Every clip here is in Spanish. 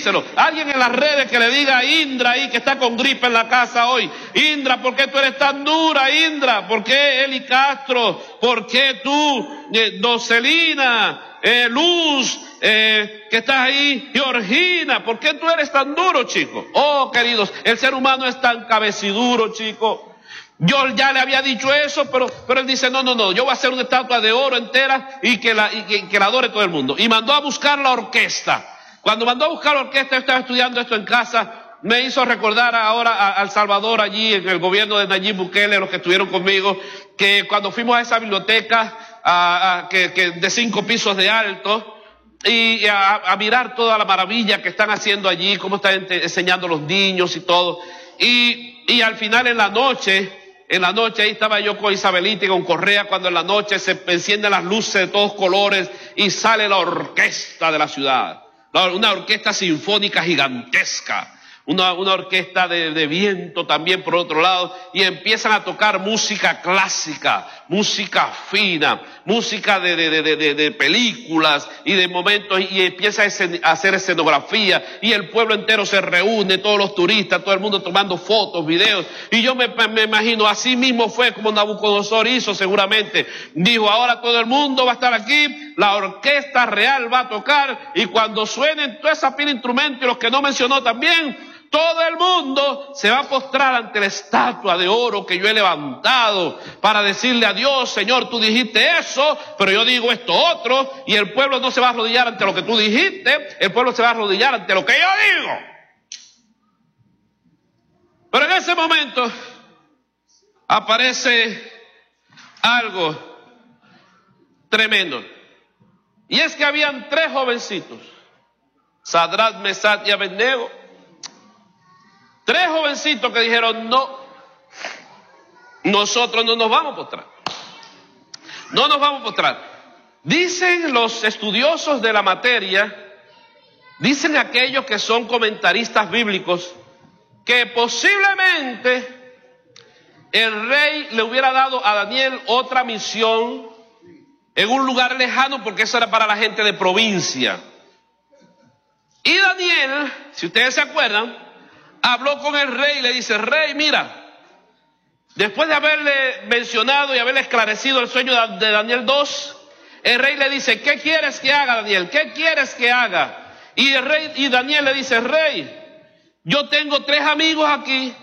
díselo. Alguien en las redes que le diga a Indra ahí que está con gripe en la casa hoy: Indra, ¿por qué tú eres tan dura, Indra? ¿Por qué Eli Castro? ¿Por qué tú, Docelina, Luz, que estás ahí, Georgina? ¿Por qué tú eres tan duro, chico? Oh, queridos, el ser humano es tan cabeciduro, chico. Yo ya le había dicho eso, pero él dice: no, yo voy a hacer una estatua de oro entera y que la adore todo el mundo. Y mandó a buscar la orquesta. Cuando mandó a buscar la orquesta, yo estaba estudiando esto en casa, me hizo recordar ahora a El Salvador, allí en el gobierno de Nayib Bukele, los que estuvieron conmigo, que cuando fuimos a esa biblioteca que de 5 pisos de alto, y a mirar toda la maravilla que están haciendo allí, cómo están enseñando los niños y todo, y al final en la noche ahí estaba yo con Isabelita y con Correa, cuando en la noche se encienden las luces de todos colores y sale la orquesta de la ciudad, una orquesta sinfónica gigantesca, una orquesta de viento también por otro lado, y empiezan a tocar música clásica, música fina, música de películas y de momentos, y empieza a hacer escenografía, y el pueblo entero se reúne, todos los turistas, todo el mundo tomando fotos, videos, y yo me imagino, así mismo fue como Nabucodonosor hizo seguramente. Dijo: ahora todo el mundo va a estar aquí, la orquesta real va a tocar, y cuando suenen toda esa pila de instrumentos y los que no mencionó también, todo el mundo se va a postrar ante la estatua de oro que yo he levantado para decirle a Dios: Señor, tú dijiste eso, pero yo digo esto otro. Y el pueblo no se va a arrodillar ante lo que tú dijiste, el pueblo se va a arrodillar ante lo que yo digo. Pero en ese momento aparece algo tremendo. Y es que habían 3 jovencitos, Sadrach, Mesach y Abednego. 3 jovencitos que dijeron: no, nosotros no nos vamos a postrar. No nos vamos a postrar. Dicen los estudiosos de la materia, dicen aquellos que son comentaristas bíblicos, que posiblemente el rey le hubiera dado a Daniel otra misión en un lugar lejano, porque eso era para la gente de provincia. Y Daniel, si ustedes se acuerdan, habló con el rey y le dice: rey, mira, después de haberle mencionado y haberle esclarecido el sueño de Daniel 2, el rey le dice: ¿qué quieres que haga, Daniel? ¿Qué quieres que haga? Y Daniel le dice: rey, yo tengo 3 amigos aquí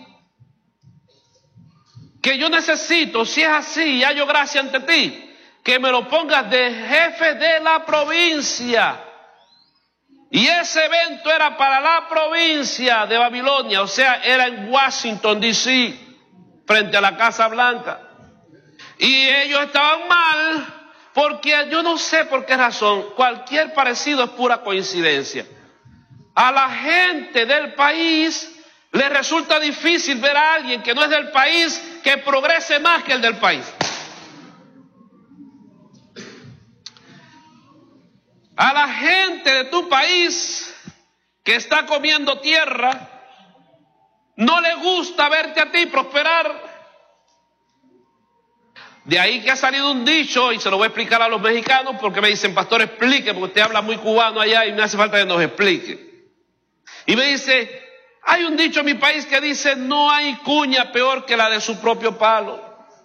que yo necesito, si es así, y hallo gracia ante ti, que me lo pongas de jefe de la provincia. Y ese evento era para la provincia de Babilonia, o sea, era en Washington, D.C., frente a la Casa Blanca. Y ellos estaban mal, porque yo no sé por qué razón, cualquier parecido es pura coincidencia. A la gente del país le resulta difícil ver a alguien que no es del país que progrese más que el del país. A la gente de tu país que está comiendo tierra, no le gusta verte a ti prosperar. De ahí que ha salido un dicho, y se lo voy a explicar a los mexicanos, porque me dicen: pastor, explique, porque usted habla muy cubano allá y me hace falta que nos explique. Y me dice: hay un dicho en mi país que dice: no hay cuña peor que la de su propio palo.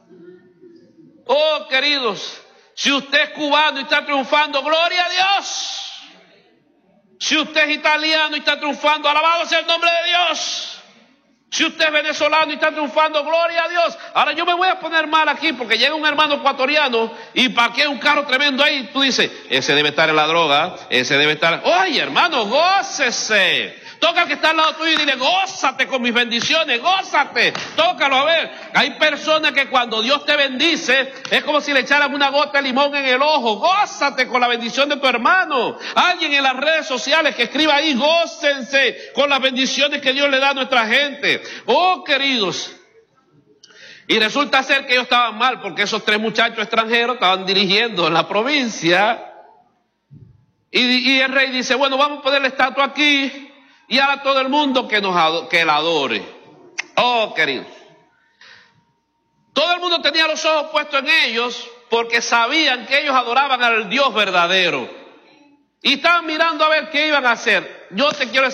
Oh, queridos, si usted es cubano y está triunfando, gloria a Dios. Si usted es italiano y está triunfando, alabado sea el nombre de Dios. Si usted es venezolano y está triunfando, gloria a Dios. Ahora yo me voy a poner mal aquí, porque llega un hermano ecuatoriano y parquea un carro tremendo ahí. Tú dices: ese debe estar en la droga, ese debe estar... Oye, hermano, gócese. Toca al que está al lado tuyo y dile: gózate con mis bendiciones, gózate. Tócalo, a ver. Hay personas que cuando Dios te bendice, es como si le echaran una gota de limón en el ojo. Gózate con la bendición de tu hermano. Alguien en las redes sociales que escriba ahí: gócense con las bendiciones que Dios le da a nuestra gente. Oh, queridos. Y resulta ser que ellos estaban mal, porque esos 3 muchachos extranjeros estaban dirigiendo en la provincia. Y el rey dice: bueno, vamos a poner la estatua aquí. Y ahora todo el mundo que la adore. Oh, queridos. Todo el mundo tenía los ojos puestos en ellos, porque sabían que ellos adoraban al Dios verdadero. Y estaban mirando a ver qué iban a hacer. Yo te quiero decir